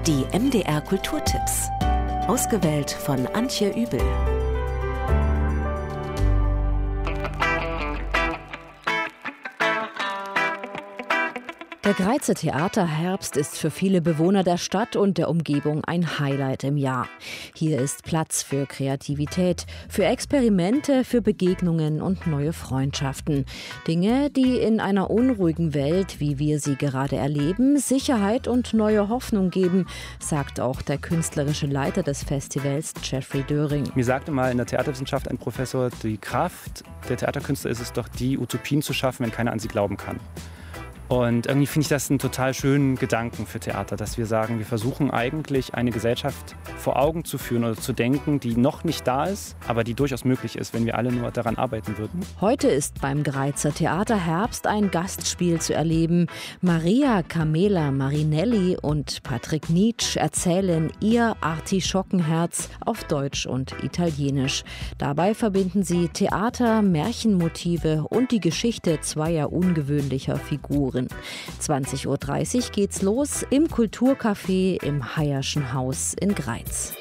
Die MDR Kulturtipps. Ausgewählt von Antje Übel. Der Greizer Theaterherbst ist für viele Bewohner der Stadt und der Umgebung ein Highlight im Jahr. Hier ist Platz für Kreativität, für Experimente, für Begegnungen und neue Freundschaften. Dinge, die in einer unruhigen Welt, wie wir sie gerade erleben, Sicherheit und neue Hoffnung geben, sagt auch der künstlerische Leiter des Festivals, Jeffrey Döring. Mir sagte mal in der Theaterwissenschaft ein Professor, die Kraft der Theaterkünstler ist es doch, die Utopien zu schaffen, wenn keiner an sie glauben kann. Und irgendwie finde ich das einen total schönen Gedanken für Theater, dass wir sagen, wir versuchen eigentlich eine Gesellschaft vor Augen zu führen oder zu denken, die noch nicht da ist, aber die durchaus möglich ist, wenn wir alle nur daran arbeiten würden. Heute ist beim Greizer Theaterherbst ein Gastspiel zu erleben. Maria Camela Marinelli und Patrick Nitsch erzählen ihr Artischockenherz auf Deutsch und Italienisch. Dabei verbinden sie Theater, Märchenmotive und die Geschichte zweier ungewöhnlicher Figuren. 20:30 Uhr geht's los im Kulturcafé im Hayer'schen Haus in Greiz.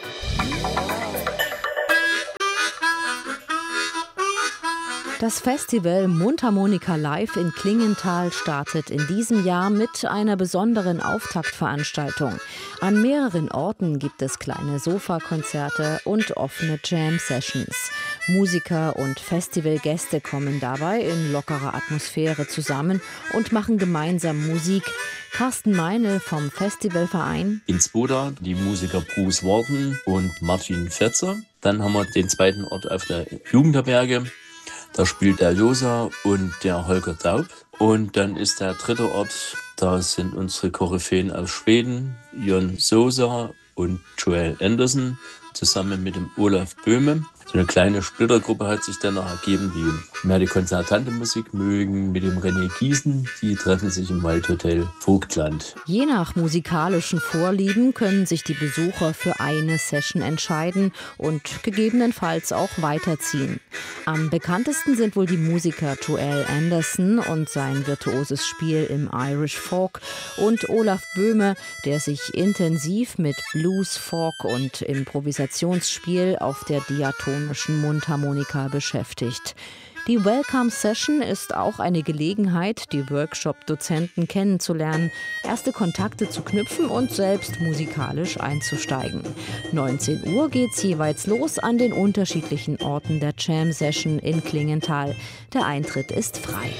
Das Festival Mundharmonika Live in Klingenthal startet in diesem Jahr mit einer besonderen Auftaktveranstaltung. An mehreren Orten gibt es kleine Sofakonzerte und offene Jam-Sessions. Musiker und Festivalgäste kommen dabei in lockerer Atmosphäre zusammen und machen gemeinsam Musik. Carsten Meinl vom Festivalverein. In Zwoda die Musiker Bruce Warden und Martin Fetzer. Dann haben wir den zweiten Ort auf der Jugendherberge. Da spielt der Josa und der Holger Daub. Und dann ist der dritte Ort, da sind unsere Koryphäen aus Schweden, Jon Sosa und Joel Anderson, zusammen mit dem Olaf Böhme. So eine kleine Splittergruppe hat sich dann noch ergeben, die mehr die konzertante Musik mögen, mit dem René Giesen. Die treffen sich im Waldhotel Vogtland. Je nach musikalischen Vorlieben können sich die Besucher für eine Session entscheiden und gegebenenfalls auch weiterziehen. Am bekanntesten sind wohl die Musiker Joel Anderson und sein virtuoses Spiel im Irish Folk und Olaf Böhme, der sich intensiv mit Blues, Folk und Improvisationsspiel auf der diatonischen Mundharmonika beschäftigt. Die Welcome Session ist auch eine Gelegenheit, die Workshop-Dozenten kennenzulernen, erste Kontakte zu knüpfen und selbst musikalisch einzusteigen. 19 Uhr geht's jeweils los an den unterschiedlichen Orten der Jam Session in Klingenthal. Der Eintritt ist frei.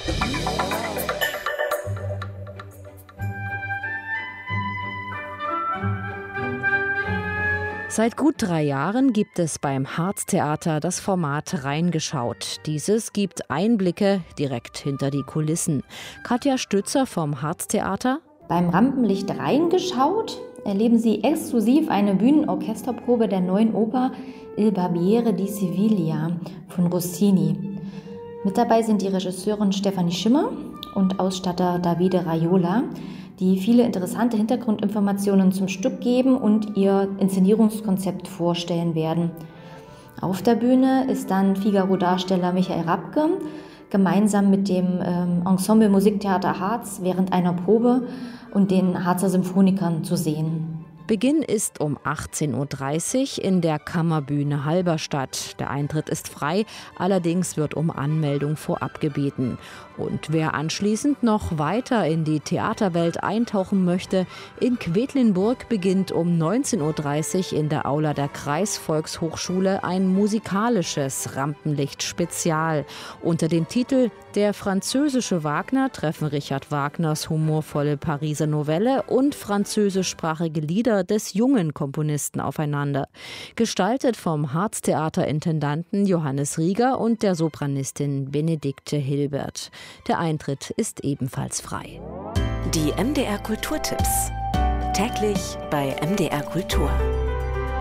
Seit gut 3 Jahren gibt es beim Harztheater das Format Reingeschaut. Dieses gibt Einblicke direkt hinter die Kulissen. Katja Stützer vom Harztheater. Beim Rampenlicht Reingeschaut erleben Sie exklusiv eine Bühnenorchesterprobe der neuen Oper Il Barbiere di Siviglia von Rossini. Mit dabei sind die Regisseurin Stefanie Schimmer und Ausstatter Davide Raiola, die viele interessante Hintergrundinformationen zum Stück geben und ihr Inszenierungskonzept vorstellen werden. Auf der Bühne ist dann Figaro-Darsteller Michael Rabke gemeinsam mit dem Ensemble Musiktheater Harz während einer Probe und den Harzer Symphonikern zu sehen. Beginn ist um 18:30 Uhr in der Kammerbühne Halberstadt. Der Eintritt ist frei, allerdings wird um Anmeldung vorab gebeten. Und wer anschließend noch weiter in die Theaterwelt eintauchen möchte, in Quedlinburg beginnt um 19:30 Uhr in der Aula der Kreisvolkshochschule ein musikalisches Rampenlicht-Spezial. Unter dem Titel »Der französische Wagner« treffen Richard Wagners humorvolle Pariser Novelle und französischsprachige Lieder des jungen Komponisten aufeinander. Gestaltet vom Harztheaterintendanten Johannes Rieger und der Sopranistin Benedikte Hilbert. Der Eintritt ist ebenfalls frei. Die MDR Kulturtipps. Täglich bei MDR Kultur.